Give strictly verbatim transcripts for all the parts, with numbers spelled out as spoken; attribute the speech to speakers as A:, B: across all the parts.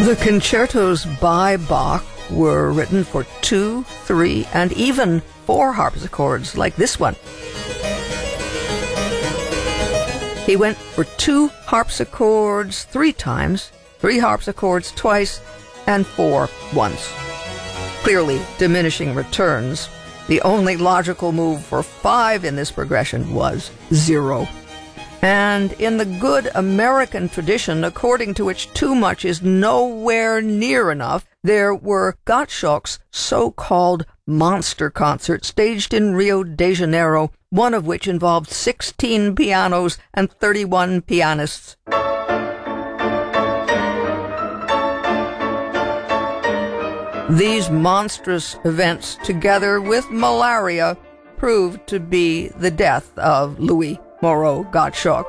A: The concertos by Bach were written for two, three, and even four harpsichords, like this one. He went for two harpsichords three times, three harpsichords twice, and four once. Clearly diminishing returns. The only logical move for five in this progression was zero. And in the good American tradition, according to which too much is nowhere near enough, there were Gottschalk's so-called monster concert staged in Rio de Janeiro, one of which involved sixteen pianos and thirty-one pianists. These monstrous events, together with malaria, proved to be the death of Louis Moreau Gottschalk.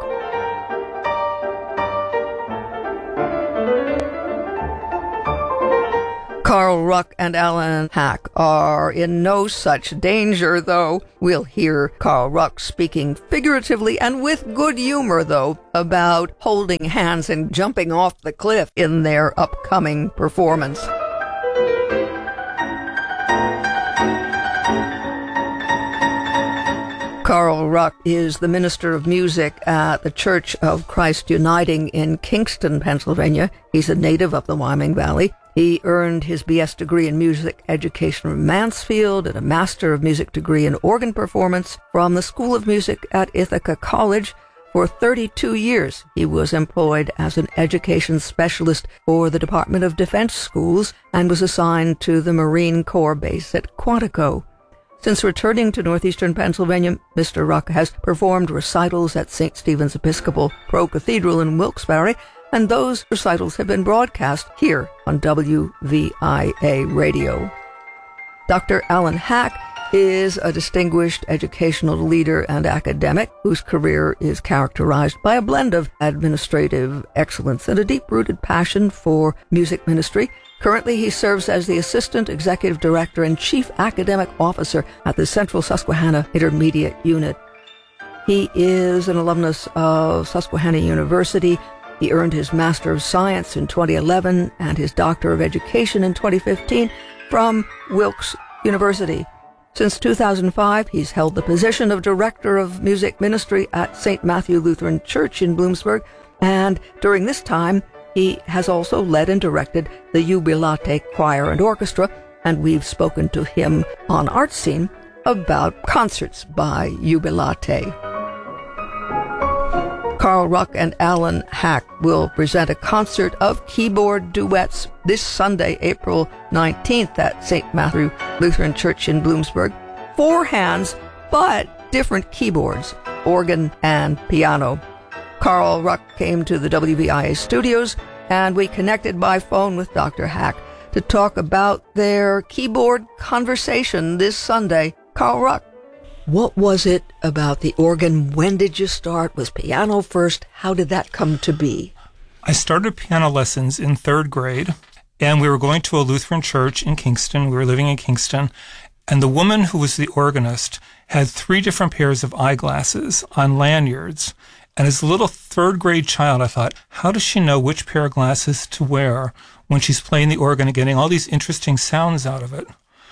A: Carl Ruck and Alan Hack are in no such danger, though. We'll hear Carl Ruck speaking figuratively and with good humor, though, about holding hands and jumping off the cliff in their upcoming performance. Carl Ruck is the minister of music at the Church of Christ Uniting in Kingston, Pennsylvania. He's a native of the Wyoming Valley. He earned his B S degree in music education from Mansfield and a Master of Music degree in organ performance from the School of Music at Ithaca College. For thirty-two years, he was employed as an education specialist for the Department of Defense Schools and was assigned to the Marine Corps base at Quantico. Since returning to northeastern Pennsylvania, Mister Ruck has performed recitals at Saint Stephen's Episcopal Pro Cathedral in Wilkes-Barre, and those recitals have been broadcast here on W V I A Radio. Doctor Alan Hack is a distinguished educational leader and academic whose career is characterized by a blend of administrative excellence and a deep-rooted passion for music ministry. Currently, he serves as the Assistant Executive Director and Chief Academic Officer at the Central Susquehanna Intermediate Unit. He is an alumnus of Susquehanna University. He earned his Master of Science in twenty eleven and his Doctor of Education in twenty fifteen from Wilkes University. Since two thousand five, he's held the position of Director of Music Ministry at Saint Matthew Lutheran Church in Bloomsburg, and during this time, he has also led and directed the Jubilate Choir and Orchestra, and we've spoken to him on Art Scene about concerts by Jubilate. Carl Ruck and Alan Hack will present a concert of keyboard duets this Sunday, April nineteenth at Saint Matthew Lutheran Church in Bloomsburg. Four hands, but different keyboards, organ and piano. Carl Ruck came to the W V I A studios, and we connected by phone with Doctor Hack to talk about their keyboard conversation this Sunday. Carl Ruck. What was it about the organ? When did you start? Was piano first? How did that come to be?
B: I started piano lessons in third grade, and we were going to a Lutheran church in Kingston. We were living in Kingston, and the woman who was the organist had three different pairs of eyeglasses on lanyards. And as a little third grade child, I thought, how does she know which pair of glasses to wear when she's playing the organ and getting all these interesting sounds out of it?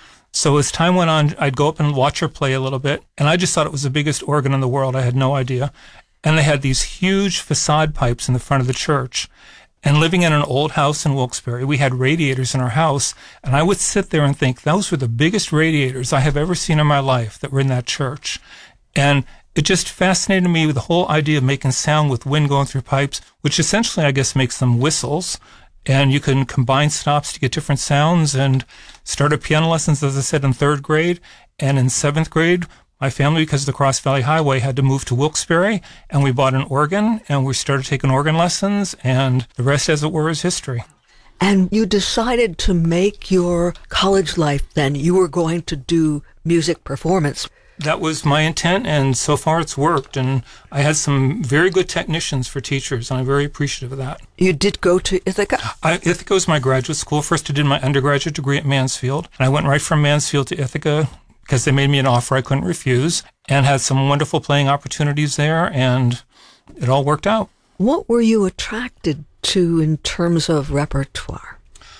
B: So as time went on, I'd go up and watch her play a little bit, and I just thought it was the biggest organ in the world. I had no idea. And they had these huge facade pipes in the front of the church. And living in an old house in Wilkes-Barre, we had radiators in our house, and I would sit there and think, those were the biggest radiators I have ever seen in my life that were in that church. And it just fascinated me with the whole idea of making sound with wind going through pipes, which essentially, I guess, makes them whistles. And you can combine stops to get different sounds, and started piano lessons, as I said, in third grade. And in seventh grade, my family, because of the Cross Valley Highway, had to move to Wilkes-Barre, and we bought an organ, and we started taking organ lessons, and the rest, as it were, is history.
A: And you decided to make your college life then. You were going to do music performance.
B: That was my intent, and so far it's worked. And I had some very good technicians for teachers, and I'm very appreciative of that.
A: You did go to Ithaca?
B: I, Ithaca was my graduate school. First, I did my undergraduate degree at Mansfield, and I went right from Mansfield to Ithaca because they made me an offer I couldn't refuse, and had some wonderful playing opportunities there, and it all worked out.
A: What were you attracted to in terms of repertoire?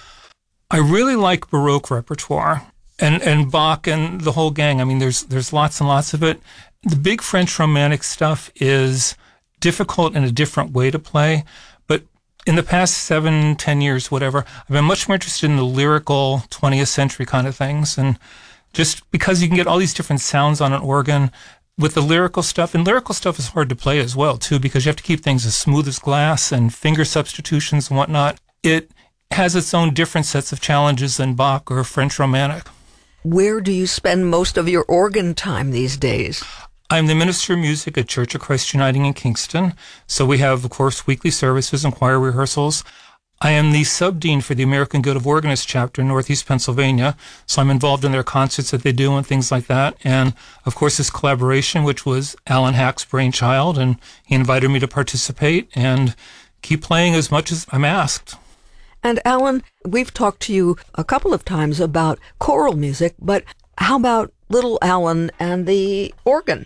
B: I really like Baroque repertoire and, and Bach and the whole gang. I mean, there's there's lots and lots of it. The big French Romantic stuff is difficult in a different way to play. But in the past seven, ten years, whatever, I've been much more interested in the lyrical twentieth century kind of things. And just because you can get all these different sounds on an organ with the lyrical stuff, and lyrical stuff is hard to play as well, too, because you have to keep things as smooth as glass and finger substitutions and whatnot. It has its own different sets of challenges than Bach or French Romantic. Where
A: do you spend most of your organ time these days?
B: I'm the minister of music at Church of Christ Uniting in Kingston. So we have, of course, weekly services and choir rehearsals. I am the sub-dean for the American Guild of Organists chapter in Northeast Pennsylvania. So I'm involved in their concerts that they do and things like that. And, of course, this collaboration, which was Alan Hack's brainchild, and he invited me to participate and keep playing as much as I'm asked.
A: And, Alan, we've talked to you a couple of times about choral music, but how about little Alan and the organ?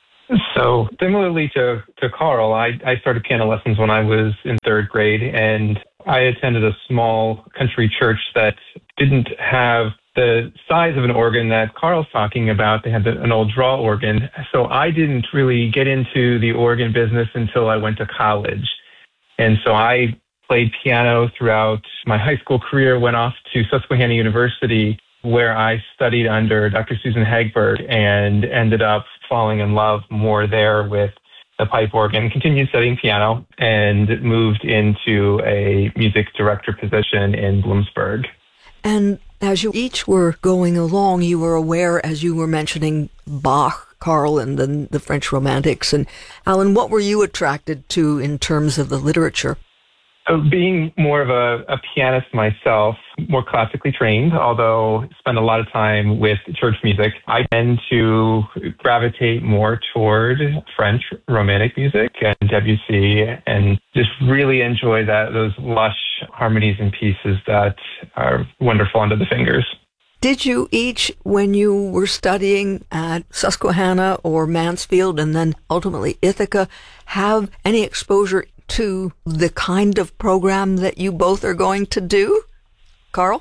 C: So similarly to, to Carl, I, I started piano lessons when I was in third grade, and I attended a small country church that didn't have the size of an organ that Carl's talking about. They had the, an old draw organ. So I didn't really get into the organ business until I went to college. And so I played piano throughout my high school career, went off to Susquehanna University, where I studied under Doctor Susan Hagberg and ended up falling in love more there with the pipe organ, continued studying piano, and moved into a music director position in Bloomsburg.
A: And as you each were going along, you were aware, as you were mentioning, Bach, Carl, and then the French Romantics. And Alan, what were you attracted to in terms of the literature?
C: So being more of a, a pianist myself, more classically trained, although spend a lot of time with church music, I tend to gravitate more toward French Romantic music and Debussy, and just really enjoy that those lush harmonies and pieces that are wonderful under the fingers.
A: Did you each, when you were studying at Susquehanna or Mansfield and then ultimately Ithaca, have any exposure to the kind of program that you both are going to do? Carl?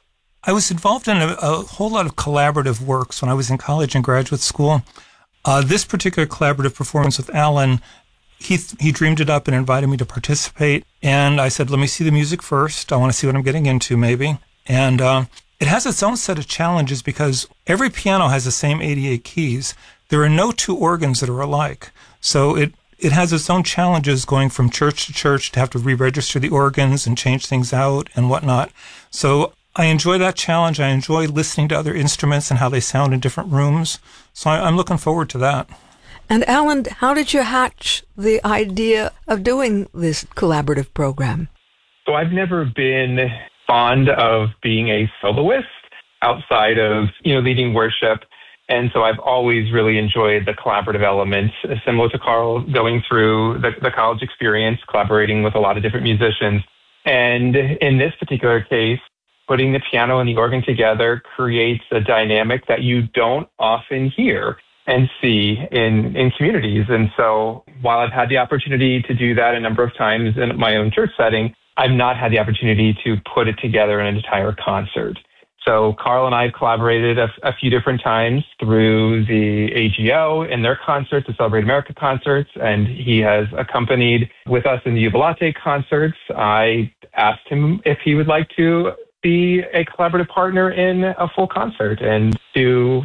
B: I was involved in a, a whole lot of collaborative works when I was in college and graduate school. Uh, this particular collaborative performance with Alan, he he dreamed it up and invited me to participate. And I said, let me see the music first. I want to see what I'm getting into, maybe. And uh, it has its own set of challenges because every piano has the same eighty-eight keys. There are no two organs that are alike. So it It has its own challenges going from church to church to have to re-register the organs and change things out and whatnot. So I enjoy that challenge. I enjoy listening to other instruments and how they sound in different rooms. So I, I'm looking forward to that.
A: And Alan, how did you hatch the idea of doing this collaborative program?
C: So I've never been fond of being a soloist outside of, you know, leading worship. And so I've always really enjoyed the collaborative element, similar to Carl, going through the, the college experience, collaborating with a lot of different musicians. And in this particular case, putting the piano and the organ together creates a dynamic that you don't often hear and see in, in communities. And so while I've had the opportunity to do that a number of times in my own church setting, I've not had the opportunity to put it together in an entire concert. So Carl and I have collaborated a, a few different times through the A G O in their concerts, the Celebrate America concerts, and he has accompanied with us in the Jubilate concerts. I asked him if he would like to be a collaborative partner in a full concert, and to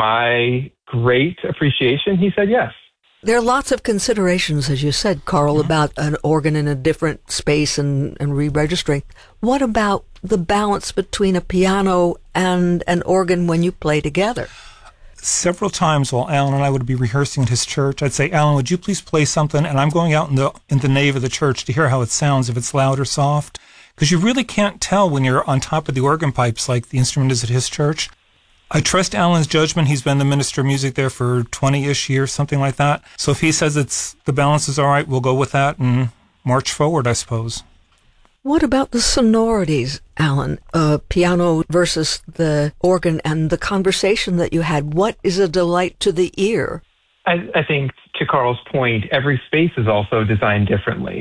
C: my great appreciation, he said yes.
A: There are lots of considerations, as you said, Carl, mm-hmm. about an organ in a different space and, and re-registering. What about the balance between a piano and an organ when you play together?
B: Several times while Alan and I would be rehearsing at his church, I'd say, Alan, would you please play something? And I'm going out in the in the nave of the church to hear how it sounds, if it's loud or soft. Because you really can't tell when you're on top of the organ pipes like the instrument is at his church. I trust Alan's judgment. He's been the minister of music there for twenty-ish years, something like that. So if he says it's the balance is all right, we'll go with that and march forward, I suppose.
A: What about the sonorities, Alan? Uh, piano versus the organ and the conversation that you had. What is a delight to the ear?
C: I, I think, to Carl's point, every space is also designed differently.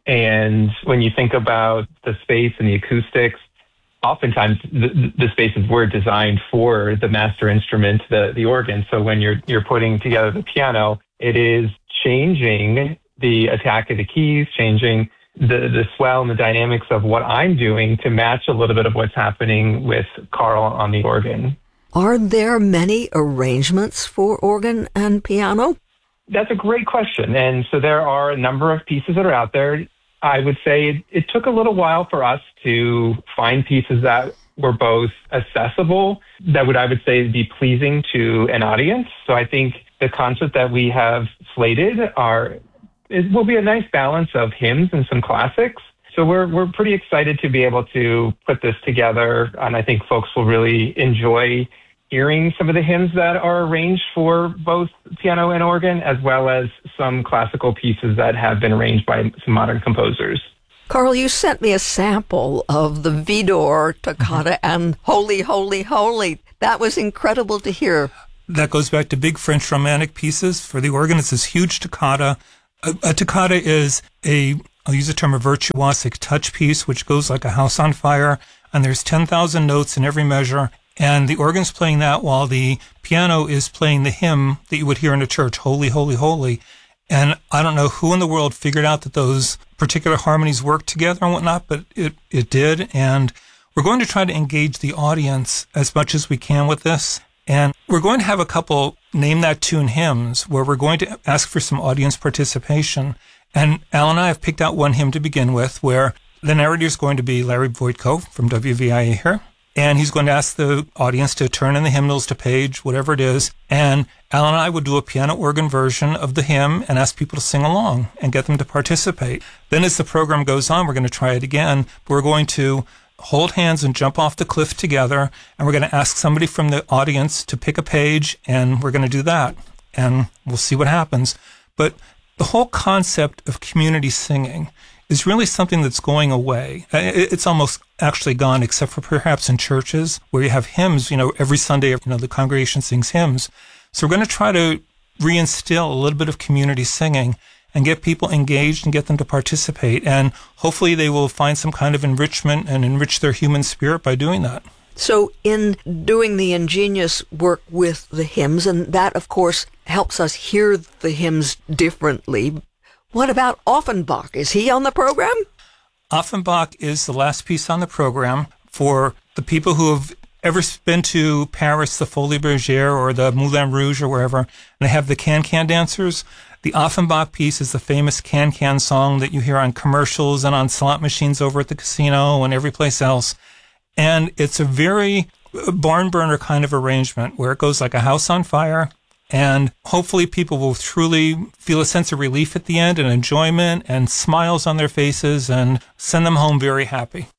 C: And when you think about the space and the acoustics, oftentimes the, the spaces were designed for the master instrument, the, the organ. So when you're you're putting together the piano, it is changing the attack of the keys, changing the, the swell and the dynamics of what I'm doing to match a little bit of what's happening with Carl on the organ.
A: Are there many arrangements for organ and piano?
C: That's a great question. And so there are a number of pieces that are out there. I would say it, it took a little while for us to find pieces that were both accessible, that would, I would say, be pleasing to an audience. So I think the concerts that we have slated are, it will be a nice balance of hymns and some classics. So we're we're pretty excited to be able to put this together, and I think folks will really enjoy hearing some of the hymns that are arranged for both piano and organ, as well as some classical pieces that have been arranged by some modern composers.
A: Carl, you sent me a sample of the Widor toccata and Holy, Holy, Holy. That was incredible to hear.
B: That goes back to big French romantic pieces for the organ. It's this huge toccata. A, a toccata is a, I'll use the term, a virtuosic touch piece, which goes like a house on fire, and there's ten thousand notes in every measure. And the organ's playing that while the piano is playing the hymn that you would hear in a church, Holy, Holy, Holy. And I don't know who in the world figured out that those particular harmonies worked together and whatnot, but it, it did. And we're going to try to engage the audience as much as we can with this. And we're going to have a couple Name That Tune hymns where we're going to ask for some audience participation. And Al and I have picked out one hymn to begin with where the narrator is going to be Larry Voitko from W V I A here. And he's going to ask the audience to turn in the hymnals to page, whatever it is. And Al and I would do a piano organ version of the hymn and ask people to sing along and get them to participate. Then as the program goes on, we're going to try it again. We're going to hold hands and jump off the cliff together. And we're going to ask somebody from the audience to pick a page. And we're going to do that. And we'll see what happens. But the whole concept of community singing is really something that's going away. It's almost actually gone, except for perhaps in churches where you have hymns, you know, every Sunday, you know, the congregation sings hymns. So we're going to try to reinstill a little bit of community singing and get people engaged and get them to participate. And hopefully they will find some kind of enrichment and enrich their human spirit by doing that.
A: So in doing the ingenious work with the hymns, and that, of course, helps us hear the hymns differently, what about Offenbach? Is he on the program?
B: Offenbach is the last piece on the program for the people who have ever been to Paris, the Folies Bergère or the Moulin Rouge or wherever, and they have the can-can dancers. The Offenbach piece is the famous can-can song that you hear on commercials and on slot machines over at the casino and every place else. And it's a very barn burner kind of arrangement where it goes like a house on fire. And hopefully people will truly feel a sense of relief at the end and enjoyment and smiles on their faces and send them home very happy.